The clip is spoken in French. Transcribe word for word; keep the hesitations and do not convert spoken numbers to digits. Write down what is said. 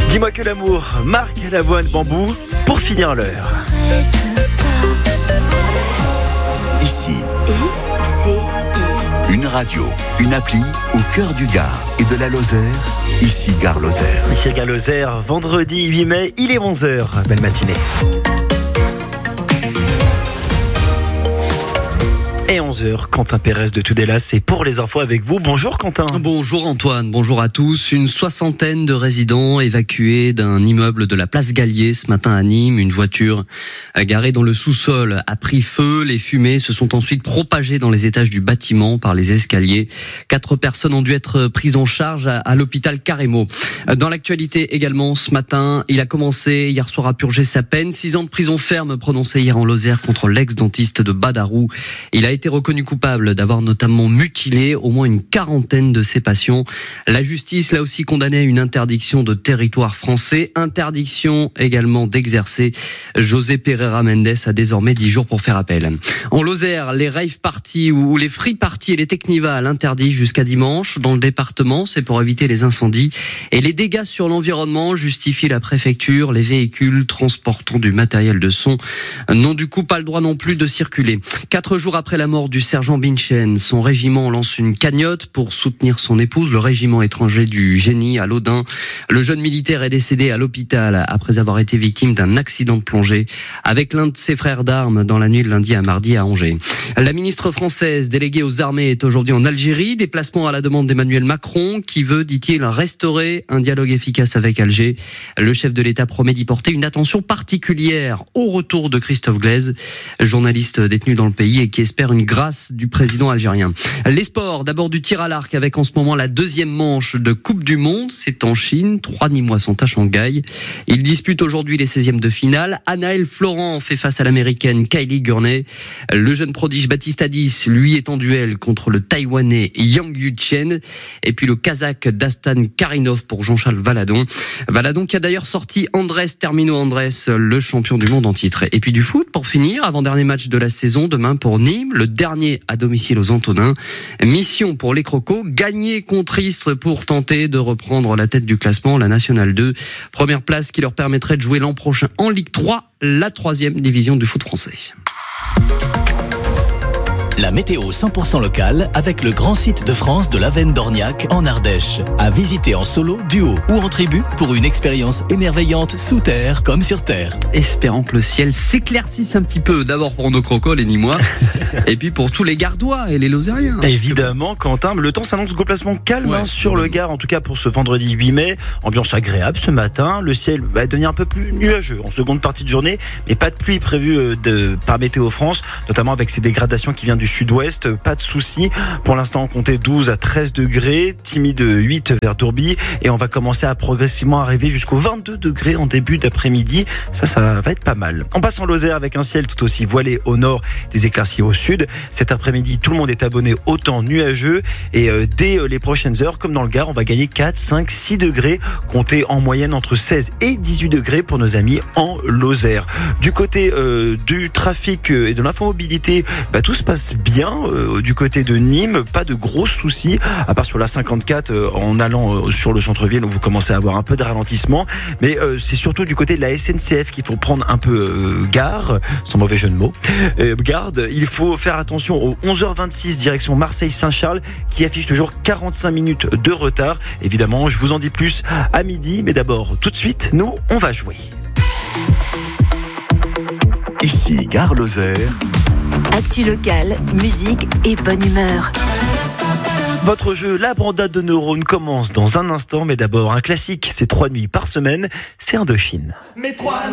Dis-moi que l'amour, Marc Lavoine Bambou, pour finir l'heure. Ici, I C I. une radio, une appli au cœur du Gard et de la Lozère. Ici, Gare Lozère. Ici Gare Lozère, vendredi huit mai, il est onze heures. Belle matinée. Et onze heures, Quentin Pérez de Tudela, c'est pour les infos avec vous. Bonjour Quentin. Bonjour Antoine, bonjour à tous. Une soixantaine de résidents évacués d'un immeuble de la place Gallier ce matin à Nîmes. Une voiture garée dans le sous-sol a pris feu. Les fumées se sont ensuite propagées dans les étages du bâtiment par les escaliers. Quatre personnes ont dû être prises en charge à, à l'hôpital Carremo. Dans l'actualité également ce matin, il a commencé hier soir à purger sa peine. Six ans de prison ferme prononcés hier en Lozère contre l'ex-dentiste de Badarou. Il a été reconnu coupable d'avoir notamment mutilé au moins une quarantaine de ses patients. La justice l'a aussi condamné à une interdiction de territoire français, interdiction également d'exercer. José Pereira Mendes a désormais dix jours pour faire appel. En Lozère, les rave parties ou les free parties et les technivals interdits jusqu'à dimanche dans le département, c'est pour éviter les incendies et les dégâts sur l'environnement, justifie la préfecture. Les véhicules transportant du matériel de son n'ont du coup pas le droit non plus de circuler. Quatre jours après la mort du sergent Binchen, son régiment lance une cagnotte pour soutenir son épouse, le régiment étranger du Génie à l'Audin. Le jeune militaire est décédé à l'hôpital après avoir été victime d'un accident de plongée avec l'un de ses frères d'armes dans la nuit de lundi à mardi à Angers. La ministre française déléguée aux armées est aujourd'hui en Algérie, déplacement à la demande d'Emmanuel Macron qui veut, dit-il, restaurer un dialogue efficace avec Alger. Le chef de l'État promet d'y porter une attention particulière au retour de Christophe Glaise, journaliste détenu dans le pays et qui espère une grâce du président algérien. Les sports, d'abord du tir à l'arc avec en ce moment la deuxième manche de Coupe du Monde. C'est en Chine, trois Nîmois sont à Shanghai. Ils disputent aujourd'hui les seizièmes de finale. Anaël Florent fait face à l'américaine Kylie Gurney. Le jeune prodige Baptiste Hadis, lui, est en duel contre le taïwanais Yang Yu-chen. Et puis le kazakh Dastan Karinov pour Jean-Charles Valadon. Valadon qui a d'ailleurs sorti Andrés Termino Andrés, le champion du monde en titre. Et puis du foot pour finir, avant-dernier match de la saison, demain pour Nîmes, le dernier à domicile aux Antonins. Mission pour les Crocos, gagner contre Istres pour tenter de reprendre la tête du classement, la Nationale deux. Première place qui leur permettrait de jouer l'an prochain en Ligue trois, la troisième division du foot français. La météo cent pour cent locale avec le grand site de France de l'Avenne d'Orniac en Ardèche. À visiter en solo, duo ou en tribu pour une expérience émerveillante sous terre comme sur terre. Espérant que le ciel s'éclaircisse un petit peu, d'abord pour nos crocos, les Nîmois, et puis pour tous les Gardois et les Lozériens. Évidemment, Quentin, le temps s'annonce complètement calme ouais, hein, sur le Gard, en tout cas pour ce vendredi huit mai. Ambiance agréable ce matin. Le ciel va devenir un peu plus nuageux en seconde partie de journée, mais pas de pluie prévue de, par Météo France, notamment avec ces dégradations qui viennent du sud-ouest. Pas de soucis. Pour l'instant, on comptait douze à treize degrés, timide huit vers Dourby, et on va commencer à progressivement arriver jusqu'aux vingt-deux degrés en début d'après-midi. Ça, ça va être pas mal. On passe en Lozère avec un ciel tout aussi voilé au nord, des éclaircies au sud. Cet après-midi, tout le monde est abonné au temps nuageux, et euh, dès euh, les prochaines heures, comme dans le Gard, on va gagner quatre, cinq, six degrés, comptez en moyenne entre seize et dix-huit degrés pour nos amis en Lozère. Du côté euh, du trafic et de l'infomobilité, bah, tout se passe bien. Euh, du côté de Nîmes, pas de gros soucis, à part sur la cinquante-quatre, euh, en allant euh, sur le centre-ville, où vous commencez à avoir un peu de ralentissement, mais euh, c'est surtout du côté de la S N C F qu'il faut prendre un peu euh, gare, sans mauvais jeu de mots, euh, garde. Il faut faire attention au onze heures vingt-six direction Marseille-Saint-Charles, qui affiche toujours quarante-cinq minutes de retard. Évidemment, je vous en dis plus à midi, mais d'abord, tout de suite, nous, on va jouer. Ici, Gare Lozère. Actu locale, musique et bonne humeur. Votre jeu, la brandade de neurones, commence dans un instant, mais d'abord un classique, c'est trois nuits par semaine, c'est Indochine.